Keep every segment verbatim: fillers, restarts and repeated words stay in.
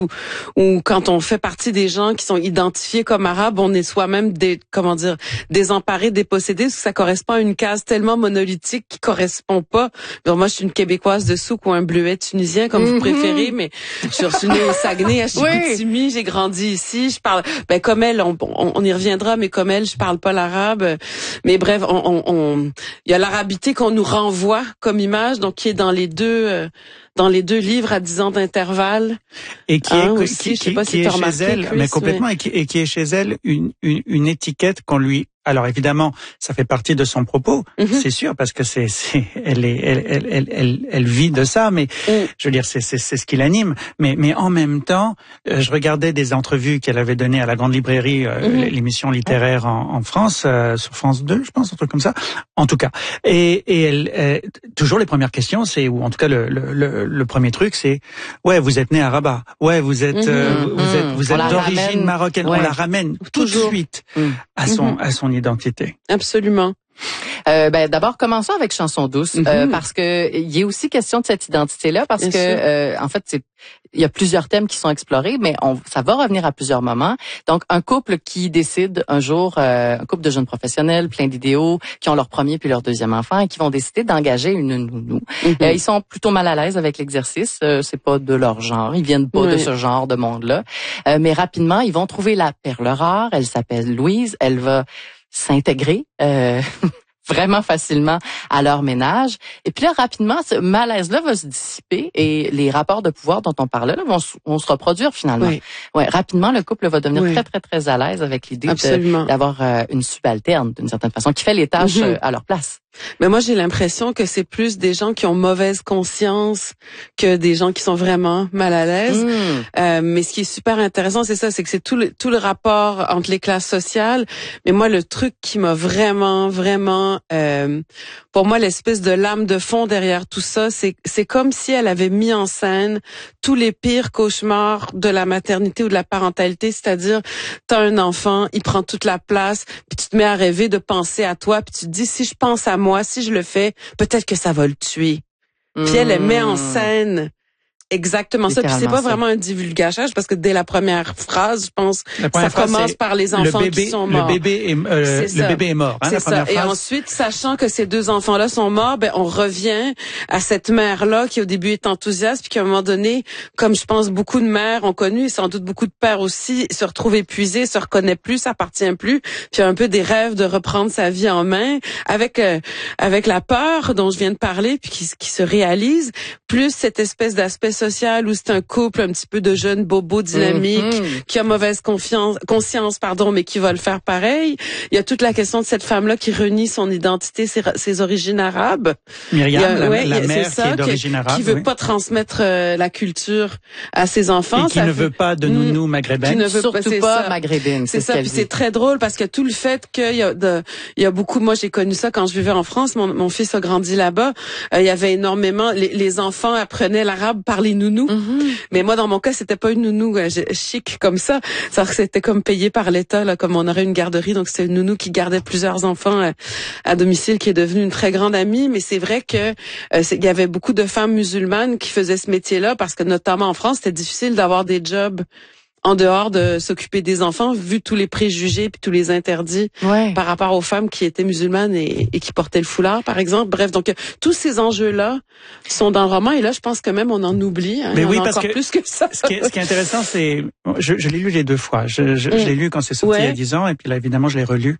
ou quand on fait partie des gens qui sont identifiés comme arabes, on est soi-même des, comment dire, désemparés, dépossédés, parce que ça correspond à une case tellement monolithique qui correspond pas. Donc moi, je suis une Québécoise de souk ou un bleuet tunisien, comme mm-hmm. vous préférez, mais je suis née au Saguenay, à Chicoutimi, oui. J'ai grandi ici, je parle, ben comme elle, on, on, on y reviendra, mais comme elle, je parle pas l'arabe. Mais bref, on, on, on, il y a l'arabité qu'on nous renvoie comme image, donc qui est dans les deux. Euh, dans les deux livres à dix ans d'intervalle. Et qui hein, est, aussi, qui, je sais pas qui si est t'as chez remarqué, elle, Chris, mais complètement, mais... Et, qui, et qui est chez elle une, une, une étiquette qu'on lui... Alors évidemment, ça fait partie de son propos, mm-hmm. c'est sûr, parce que c'est, c'est, elle est, elle, elle, elle, elle, elle vit de ça, mais mm. je veux dire, c'est, c'est, c'est ce qui l'anime. Mais, mais en même temps, euh, je regardais des entrevues qu'elle avait données à la Grande Librairie, euh, mm-hmm. l'émission littéraire en, en France, euh, sur France deux, je pense, un truc comme ça. En tout cas, et, et elle, euh, toujours les premières questions, c'est, ou en tout cas le, le, le, le premier truc, c'est, ouais, vous êtes né à Rabat, ouais, vous êtes, mm-hmm. euh, vous êtes, vous êtes d'origine marocaine, ouais. On la ramène tout toujours. de suite mm. à son, mm-hmm. à son identité. Absolument. Euh, ben d'abord commençons avec Chanson douce mm-hmm. euh, parce que il y a aussi question de cette identité-là parce Bien que euh, en fait c'est il y a plusieurs thèmes qui sont explorés mais on ça va revenir à plusieurs moments. Donc un couple qui décide un jour euh, un couple de jeunes professionnels plein d'idéaux qui ont leur premier puis leur deuxième enfant et qui vont décider d'engager une nounou. Mm-hmm. Euh, ils sont plutôt mal à l'aise avec l'exercice, euh, c'est pas de leur genre, ils viennent pas oui. de ce genre de monde-là. Euh, mais rapidement, ils vont trouver la perle rare, elle s'appelle Louise, elle va s'intégrer euh, vraiment facilement à leur ménage. Et puis là, rapidement, ce malaise-là va se dissiper et les rapports de pouvoir dont on parlait là vont, vont se reproduire finalement. Oui. Ouais, rapidement, le couple va devenir oui. très, très, très à l'aise avec l'idée de, d'avoir euh, une subalterne d'une certaine façon qui fait les tâches mm-hmm. euh, à leur place. Mais moi, j'ai l'impression que c'est plus des gens qui ont mauvaise conscience que des gens qui sont vraiment mal à l'aise. Mm. Euh, mais ce qui est super intéressant, c'est ça, c'est que c'est tout le, tout le rapport entre les classes sociales. Mais moi, le truc qui m'a vraiment, vraiment, euh, pour moi, l'espèce de lame de fond derrière tout ça, c'est, c'est comme si elle avait mis en scène tous les pires cauchemars de la maternité ou de la parentalité. C'est-à-dire, t'as un enfant, il prend toute la place, puis tu te mets à rêver de penser à toi, puis tu te dis, si je pense à moi, si je le fais, peut-être que ça va le tuer. Mmh. Puis elle, elle met en scène exactement ça. Puis c'est pas ça. Vraiment un divulgachage parce que dès la première phrase, je pense, ça phrase, commence par les enfants bébé, qui sont morts. Le bébé est, euh, le bébé est mort. Hein, c'est la ça. Phrase. Et ensuite, sachant que ces deux enfants-là sont morts, ben on revient à cette mère-là qui au début est enthousiaste, puis qu'à un moment donné, comme je pense beaucoup de mères ont connu, et sans doute beaucoup de pères aussi, se retrouvent épuisés, se reconnaît plus, s'appartient plus, puis a un peu des rêves de reprendre sa vie en main, avec euh, avec la peur dont je viens de parler, puis qui, qui se réalise, plus cette espèce d'aspect social où c'est un couple un petit peu de jeunes bobos dynamiques mm-hmm. qui a mauvaise confiance, conscience, pardon, mais qui va le faire pareil. Il y a toute la question de cette femme-là qui renie son identité, ses, ses origines arabes. Myriam, a, la, ouais, la a, mère ça, qui est d'origine qui, arabe. Qui veut oui. pas transmettre euh, la culture à ses enfants. Et qui ça ne fait, veut pas de nounou maghrébine. Qui ne veut Surtout pas, pas maghrébine. C'est, c'est ça, puis c'est très drôle parce que tout le fait qu'il y a de, il y a beaucoup, moi j'ai connu ça quand je vivais en France, mon, mon fils a grandi là-bas, euh, il y avait énormément, les, les enfants apprenaient l'arabe par les nounous. Mm-hmm. Mais moi, dans mon cas, c'était pas une nounou euh, chic comme ça. C'est-à-dire que c'était comme payé par l'État, là, comme on aurait une garderie. Donc, c'était une nounou qui gardait plusieurs enfants euh, à domicile, qui est devenue une très grande amie. Mais c'est vrai que euh, il y avait beaucoup de femmes musulmanes qui faisaient ce métier-là parce que, notamment en France, c'était difficile d'avoir des jobs en dehors de s'occuper des enfants, vu tous les préjugés puis tous les interdits ouais. par rapport aux femmes qui étaient musulmanes et, et qui portaient le foulard, par exemple. Bref, donc tous ces enjeux-là sont dans le roman et là, je pense que même on en oublie. Hein, Mais il y oui, en a parce encore que plus que ça. Ce qui est, ce qui est intéressant, c'est, je, je l'ai lu les deux fois. Je, je, mm. je l'ai lu quand c'est sorti ouais. il y a dix ans et puis là, évidemment, je l'ai relu.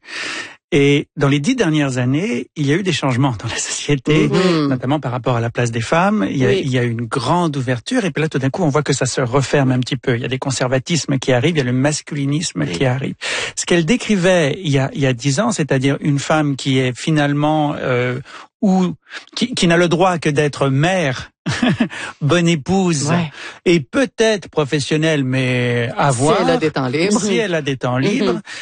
Et dans les dix dernières années, il y a eu des changements dans la société, mmh. notamment par rapport à la place des femmes. Il y a, oui. il y a une grande ouverture. Et puis là, tout d'un coup, on voit que ça se referme un petit peu. Il y a des conservatismes qui arrivent, il y a le masculinisme oui. qui arrive. Ce qu'elle décrivait il y a, il y a dix ans, c'est-à-dire une femme qui est finalement euh, ou qui, qui n'a le droit que d'être mère, bonne épouse ouais. et peut-être professionnelle, mais à voir. Si elle a des temps libres. Si elle a des temps libres. Mmh.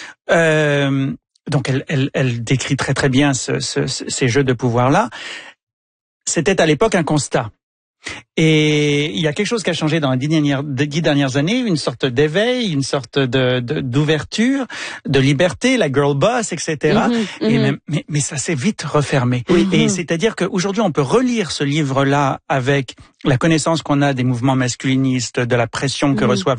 Euh, Donc, elle, elle, elle décrit très très bien ce, ce, ces jeux de pouvoir-là. C'était à l'époque un constat. Et il y a quelque chose qui a changé dans les dix dernières, dix dernières années, une sorte d'éveil, une sorte de, de d'ouverture, de liberté, la girl boss, et cetera. Mm-hmm, et mm-hmm. Mais, mais, mais ça s'est vite refermé. Mm-hmm. Et c'est-à-dire qu'aujourd'hui, on peut relire ce livre-là avec la connaissance qu'on a des mouvements masculinistes, de la pression que mm-hmm. reçoivent